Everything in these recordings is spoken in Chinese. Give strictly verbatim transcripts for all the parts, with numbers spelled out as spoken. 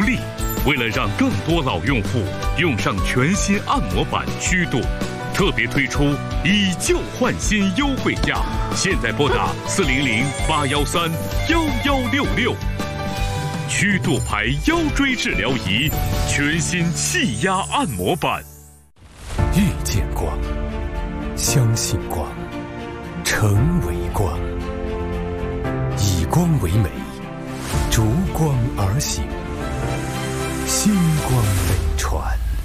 力。为了让更多老用户用上全新按摩板曲度，特别推出以旧换新优惠价，现在拨打四零零八幺三幺幺六六。曲度牌腰椎治疗仪，全新气压按摩板。 遇见光，相信光，成为光，以光为美，逐光而行，星光北传。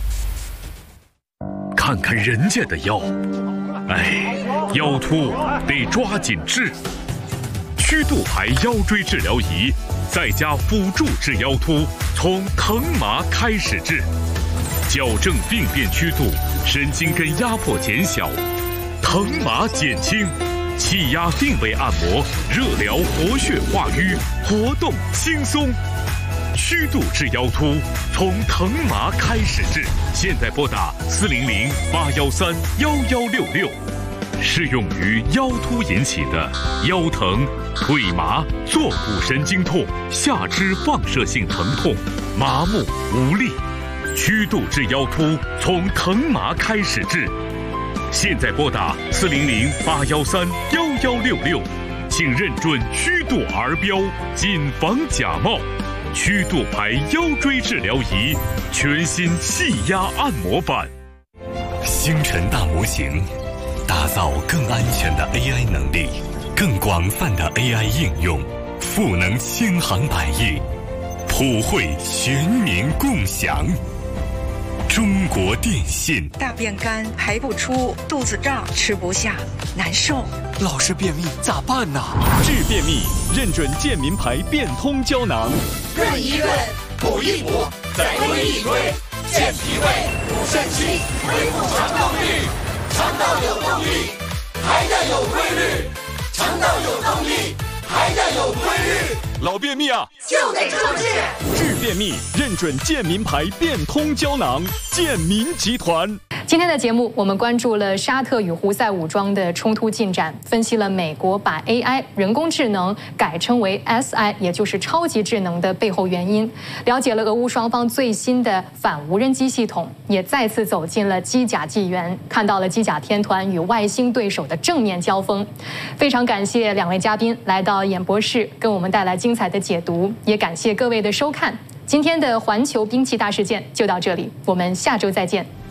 看看人家的腰，哎，腰突得抓紧治。曲度牌腰椎治疗仪，再加辅助治腰突，从疼麻开始治，矫正病变曲度，神经根压迫减小，疼麻减轻，气压定位按摩，热疗活血化瘀，活动轻松。曲度治腰突，从疼麻开始治，现在拨打四零零八幺三幺幺六六。适用于腰突引起的腰疼、腿麻、坐骨神经痛、下肢放射性疼痛、麻木无力。曲度治腰突，从疼麻开始治。现在拨打四零零八幺三幺幺六六，请认准曲度儿标，谨防假冒。曲度牌腰椎治疗仪，全新气压按摩板。 星辰大模型，打造更安全的 A I 能力，更广泛的 A I 应用，赋能千行百业，普惠全民共享。中国电信。 大便干，排不出，肚子胀，吃不下，难受。 老是便秘咋办呢？治便秘，认准健民牌变通胶囊。 润一润，补一补，再推一推，健脾胃，补肾气，恢复肠动力。肠道有动力，还要有规律；肠道有动力，还要有规律。 老便秘啊， 就得注治。 治便秘，认准健民牌变通胶囊，健民集团。 今天的节目，我们关注了沙特与胡塞武装的冲突进展，分析了美国把 A I 人工智能改称为 S I， 也就是超级智能的背后原因，了解了俄乌双方最新的反无人机系统，也再次走进了机甲纪元，看到了机甲天团与外星对手的正面交锋。非常感谢两位嘉宾来到演播室，跟我们带来精彩的解读，也感谢各位的收看。今天的环球兵器大事件就到这里，我们下周再见。